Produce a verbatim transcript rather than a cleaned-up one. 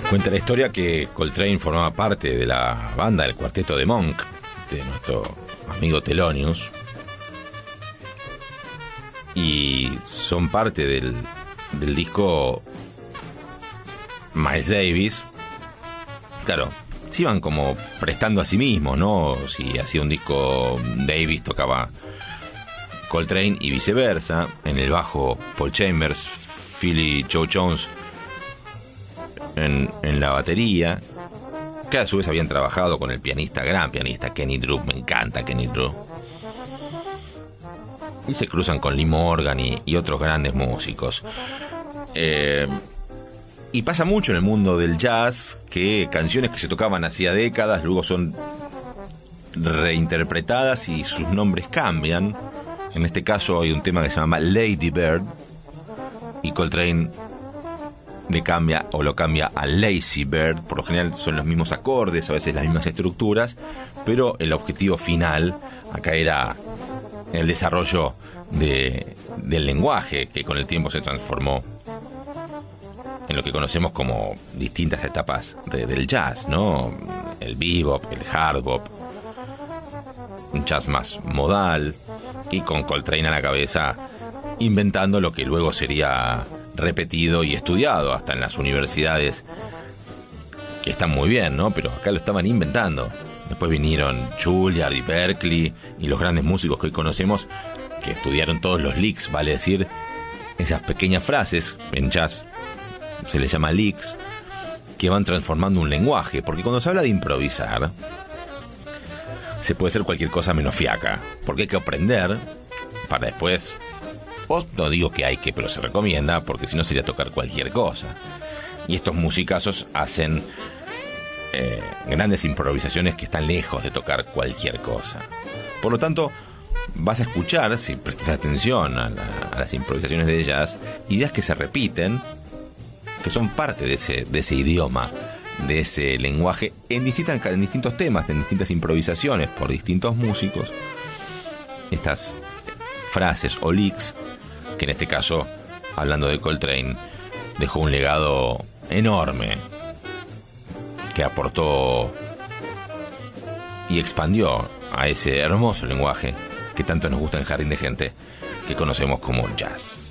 Cuenta la historia que Coltrane formaba parte de la banda del cuarteto de Monk, de nuestro amigo Thelonious, y son parte del, del disco Miles Davis. Claro, se iban como prestando a sí mismos, ¿no? Si hacía un disco Davis, tocaba Coltrane y viceversa. En el bajo Paul Chambers, Philly Joe Jones en, en la batería, que a su vez habían trabajado con el pianista, gran pianista Kenny Drew. Me encanta Kenny Drew. Y se cruzan con Lee Morgan y, y otros grandes músicos. Eh, y pasa mucho en el mundo del jazz que canciones que se tocaban hacía décadas luego son reinterpretadas y sus nombres cambian. En este caso hay un tema que se llama Lady Bird y Coltrane le cambia o lo cambia a Lazy Bird. Por lo general son los mismos acordes, a veces las mismas estructuras, pero el objetivo final acá era el desarrollo de, del lenguaje, que con el tiempo se transformó en lo que conocemos como distintas etapas de, del jazz, ¿no? El bebop, el hard bop, un jazz más modal, y con Coltrane a la cabeza inventando lo que luego sería repetido y estudiado hasta en las universidades, que están muy bien, ¿no? Pero acá lo estaban inventando. Después vinieron Juilliard y Berkeley y los grandes músicos que hoy conocemos, que estudiaron todos los licks, vale decir, esas pequeñas frases, en jazz se les llama licks, que van transformando un lenguaje, porque cuando se habla de improvisar, se puede hacer cualquier cosa menos fiaca, porque hay que aprender para después, pues no digo que hay que, pero se recomienda, porque si no sería tocar cualquier cosa. Y estos musicazos hacen Eh, grandes improvisaciones que están lejos de tocar cualquier cosa. Por lo tanto, vas a escuchar, si prestas atención a, la, a las improvisaciones de jazz, ideas que se repiten, que son parte de ese, de ese idioma, de ese lenguaje, en, distintas, en distintos temas, en distintas improvisaciones por distintos músicos. Estas frases o licks, que en este caso, hablando de Coltrane, dejó un legado enorme, que aportó y expandió a ese hermoso lenguaje que tanto nos gusta en Jardín de Gente, que conocemos como jazz.